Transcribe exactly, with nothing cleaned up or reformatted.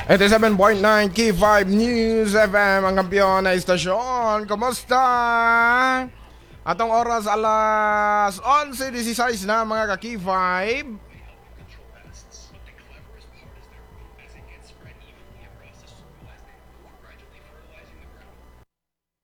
eighty-seven point nine K five News F M, ang kampiyon na istasyon. Kumusta? Atong oras alas eleven disisays na mga ka-K five.